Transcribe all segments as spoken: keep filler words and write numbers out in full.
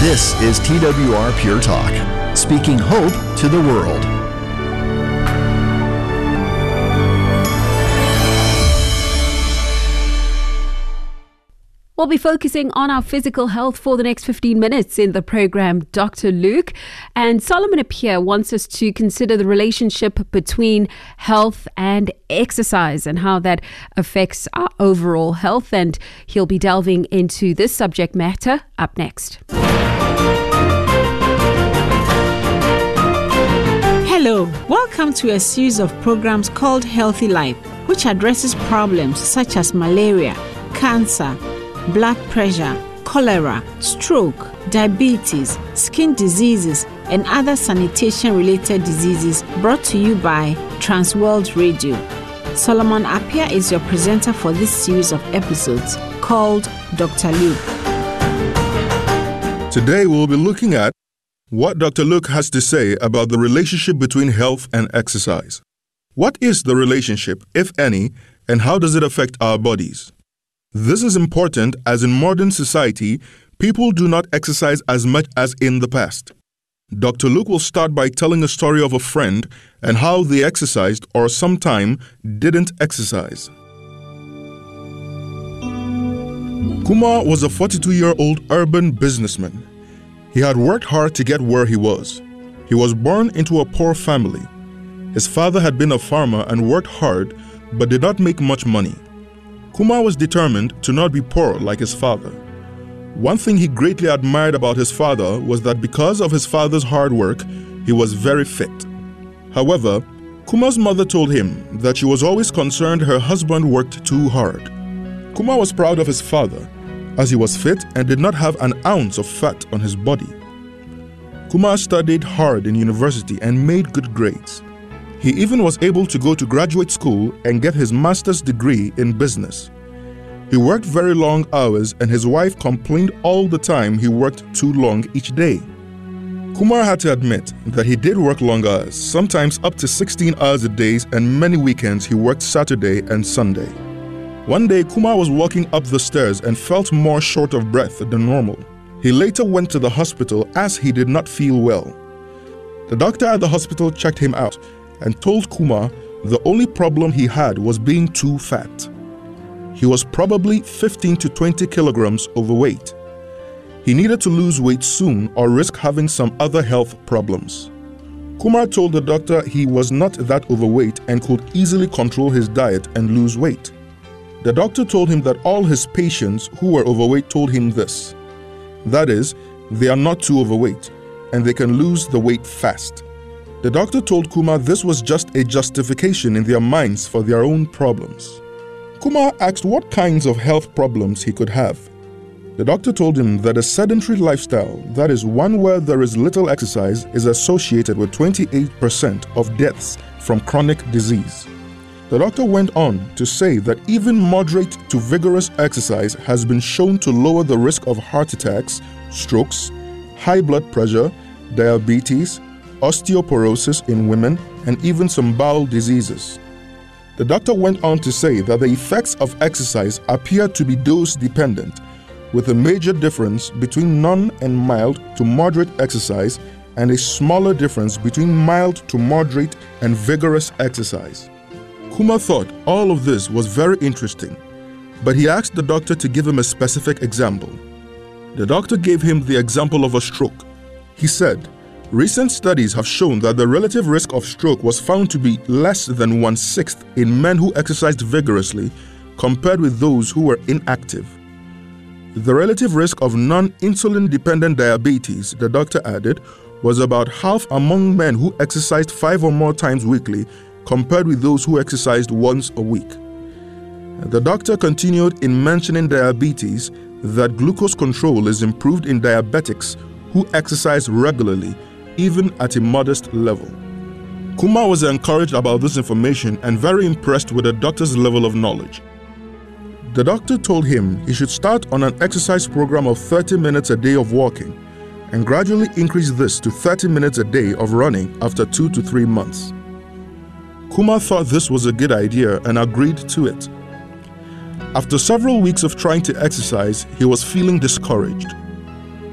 This is T W R Pure Talk, speaking hope to the world. We'll be focusing on our physical health for the next fifteen minutes in the program, Doctor Luke. And Solomon Appiah wants us to consider the relationship between health and exercise and how that affects our overall health. And he'll be delving into this subject matter up next. Hello, welcome to a series of programs called Healthy Life, which addresses problems such as malaria, cancer, blood pressure, cholera, stroke, diabetes, skin diseases, and other sanitation-related diseases, brought to you by Transworld Radio. Solomon Appiah is your presenter for this series of episodes called Doctor Luke. Today we'll be looking at what Doctor Luke has to say about the relationship between health and exercise. What is the relationship, if any, and how does it affect our bodies? This is important as in modern society, people do not exercise as much as in the past. Doctor Luke will start by telling a story of a friend and how they exercised or sometime didn't exercise. Kumar was a forty-two-year-old urban businessman. He had worked hard to get where he was. He was born into a poor family. His father had been a farmer and worked hard but did not make much money. Kumar was determined to not be poor like his father. One thing he greatly admired about his father was that because of his father's hard work, he was very fit. However, Kumar's mother told him that she was always concerned her husband worked too hard. Kumar was proud of his father, as he was fit and did not have an ounce of fat on his body. Kumar studied hard in university and made good grades. He even was able to go to graduate school and get his master's degree in business. He worked very long hours and his wife complained all the time he worked too long each day. Kumar had to admit that he did work long hours, sometimes up to sixteen hours a day, and many weekends he worked Saturday and Sunday. One day, Kumar was walking up the stairs and felt more short of breath than normal. He later went to the hospital as he did not feel well. The doctor at the hospital checked him out and told Kumar the only problem he had was being too fat. He was probably fifteen to twenty kilograms overweight. He needed to lose weight soon or risk having some other health problems. Kumar told the doctor he was not that overweight and could easily control his diet and lose weight. The doctor told him that all his patients who were overweight told him this. That is, they are not too overweight and they can lose the weight fast. The doctor told Kumar this was just a justification in their minds for their own problems. Kumar asked what kinds of health problems he could have. The doctor told him that a sedentary lifestyle, that is one where there is little exercise, is associated with twenty-eight percent of deaths from chronic disease. The doctor went on to say that even moderate to vigorous exercise has been shown to lower the risk of heart attacks, strokes, high blood pressure, diabetes, osteoporosis in women, and even some bowel diseases. The doctor went on to say that the effects of exercise appear to be dose-dependent, with a major difference between none and mild to moderate exercise and a smaller difference between mild to moderate and vigorous exercise. Kumar thought all of this was very interesting, but he asked the doctor to give him a specific example. The doctor gave him the example of a stroke. He said, recent studies have shown that the relative risk of stroke was found to be less than one-sixth in men who exercised vigorously compared with those who were inactive. The relative risk of non-insulin-dependent diabetes, the doctor added, was about half among men who exercised five or more times weekly compared with those who exercised once a week. The doctor continued in mentioning diabetes that glucose control is improved in diabetics who exercise regularly, even at a modest level. Kumar was encouraged about this information and very impressed with the doctor's level of knowledge. The doctor told him he should start on an exercise program of thirty minutes a day of walking and gradually increase this to thirty minutes a day of running after two to three months. Kumar thought this was a good idea and agreed to it. After several weeks of trying to exercise, he was feeling discouraged.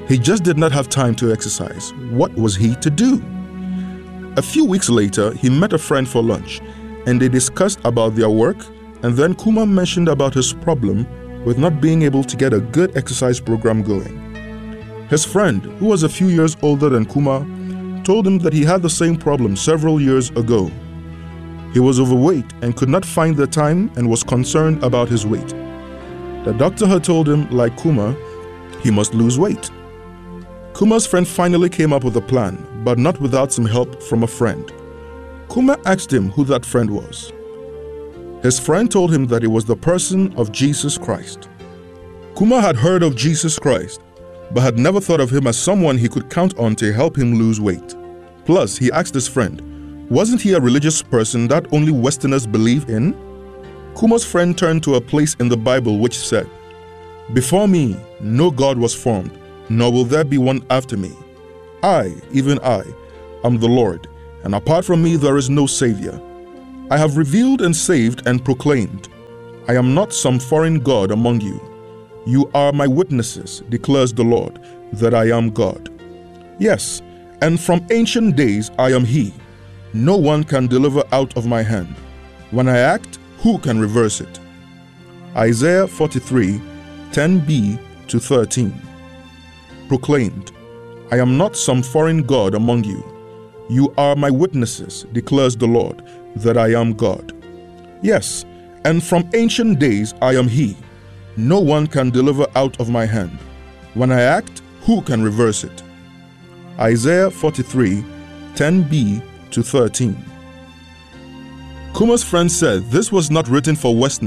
He just did not have time to exercise. What was he to do? A few weeks later, he met a friend for lunch, and they discussed about their work, and then Kumar mentioned about his problem with not being able to get a good exercise program going. His friend, who was a few years older than Kumar, told him that he had the same problem several years ago. He was overweight and could not find the time and was concerned about his weight. The doctor had told him, like Kumar, he must lose weight. Kumar's friend finally came up with a plan, but not without some help from a friend. Kumar asked him who that friend was. His friend told him that it was the person of Jesus Christ. Kumar had heard of Jesus Christ, but had never thought of him as someone he could count on to help him lose weight. Plus, he asked his friend, wasn't he a religious person that only Westerners believe in? Kumar's friend turned to a place in the Bible which said, "Before me, no God was formed, nor will there be one after me. I, even I, am the Lord, and apart from me there is no Savior. I have revealed and saved and proclaimed. I am not some foreign God among you. You are my witnesses, declares the Lord, that I am God. Yes, and from ancient days I am He. No one can deliver out of my hand. When I act, who can reverse it?" Isaiah forty-three, ten b to thirteen. Proclaimed, I am not some foreign God among you. You are my witnesses, declares the Lord, that I am God. Yes, and from ancient days I am He. No one can deliver out of my hand. When I act, who can reverse it? Isaiah forty-three, ten b to thirteen. Kumar's friend said this was not written for Westerners.